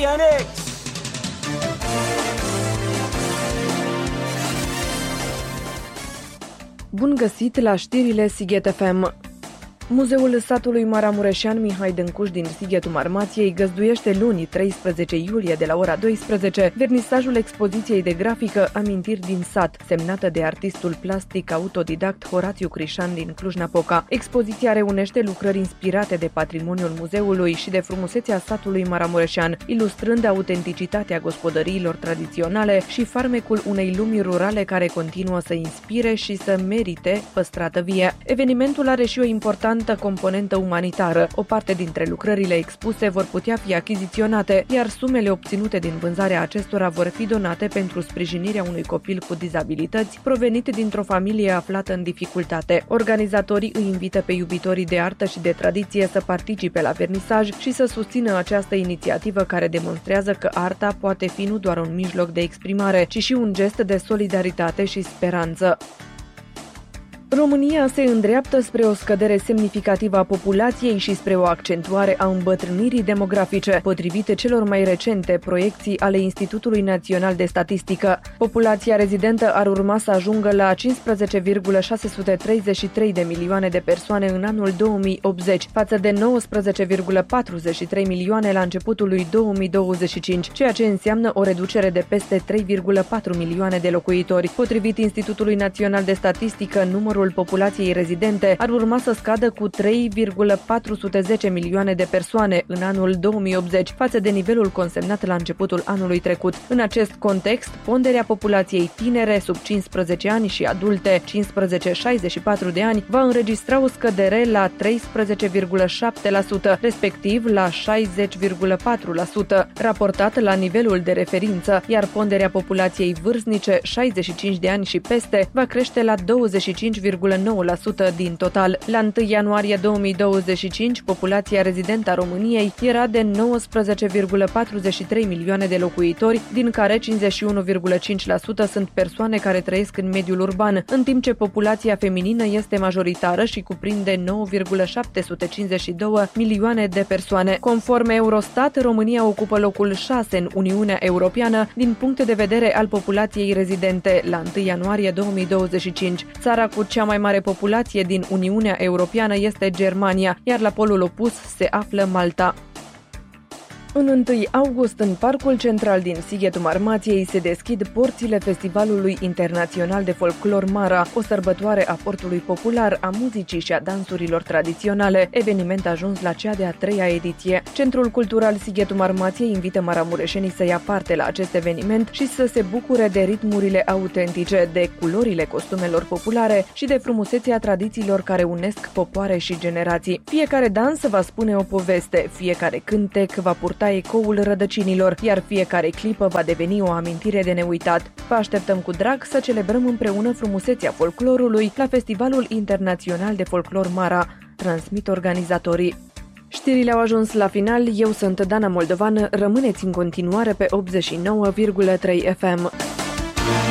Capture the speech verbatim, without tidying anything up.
X. Bun găsit la știrile Sighet F M. Muzeul satului Maramureșan Mihai Dâncuș din Sighetul Marmației găzduiește luni, treisprezece iulie, de la ora douăsprezece, vernisajul expoziției de grafică Amintiri din sat, semnată de artistul plastic autodidact Horațiu Crișan din Cluj-Napoca. Expoziția reunește lucrări inspirate de patrimoniul muzeului și de frumusețea satului Maramureșan, ilustrând autenticitatea gospodăriilor tradiționale și farmecul unei lumi rurale care continuă să inspire și să merite păstrată vie. Evenimentul are și o importanță componentă umanitară. O parte dintre lucrările expuse vor putea fi achiziționate, iar sumele obținute din vânzarea acestora vor fi donate pentru sprijinirea unui copil cu dizabilități provenit dintr-o familie aflată în dificultate. Organizatorii îi invită pe iubitorii de artă și de tradiție să participe la vernisaj și să susțină această inițiativă care demonstrează că arta poate fi nu doar un mijloc de exprimare, ci și un gest de solidaritate și speranță. România se îndreaptă spre o scădere semnificativă a populației și spre o accentuare a îmbătrânirii demografice, potrivit celor mai recente proiecții ale Institutului Național de Statistică. Populația rezidentă ar urma să ajungă la cincisprezece virgulă șase sute treizeci și trei de milioane de persoane în anul două mii optzeci, față de nouăsprezece virgulă patruzeci și trei milioane la începutul lui două mii douăzeci și cinci, ceea ce înseamnă o reducere de peste trei virgulă patru milioane de locuitori. Potrivit Institutului Național de Statistică, numărul populației rezidente ar urma să scadă cu trei virgulă patru sute zece milioane de persoane în anul două mii optzeci, față de nivelul consemnat la începutul anului trecut. În acest context, ponderea populației tinere sub cincisprezece ani și adulte cincisprezece șaizeci și patru de ani va înregistra o scădere la treisprezece virgulă șapte la sută, respectiv la șaizeci virgulă patru la sută, raportat la nivelul de referință, iar ponderea populației vârstnice șaizeci și cinci de ani și peste va crește la douăzeci și cinci virgulă nouă la sută din total. La întâi ianuarie două mii douăzeci și cinci, populația rezidentă a României era de nouăsprezece virgulă patruzeci și trei milioane de locuitori, din care cincizeci și unu virgulă cinci la sută sunt persoane care trăiesc în mediul urban, în timp ce populația feminină este majoritară și cuprinde nouă virgulă șapte sute cincizeci și doi milioane de persoane. Conform Eurostat, România ocupă locul șase în Uniunea Europeană din punct de vedere al populației rezidente la întâi ianuarie două mii douăzeci și cinci. Țara cu cea mai mare populație din Uniunea Europeană este Germania, iar la polul opus se află Malta. În întâi august, în Parcul Central din Sighetul Marmației, se deschid porțile Festivalului Internațional de Folclor Mara, o sărbătoare a portului popular, a muzicii și a dansurilor tradiționale, eveniment ajuns la cea de-a treia ediție. Centrul Cultural Sighetul Marmației invită maramureșenii să ia parte la acest eveniment și să se bucure de ritmurile autentice, de culorile costumelor populare și de frumusețea tradițiilor care unesc popoare și generații. Fiecare dans va spune o poveste, fiecare cântec va purta ecoul rădăcinilor, iar fiecare clipă va deveni o amintire de neuitat. Vă așteptăm cu drag să celebrăm împreună frumusețea folclorului la Festivalul Internațional de Folclor Mara, transmit organizatorii. Știrile au ajuns la final, eu sunt Dana Moldovan, rămâneți în continuare pe optzeci și nouă virgulă trei F M.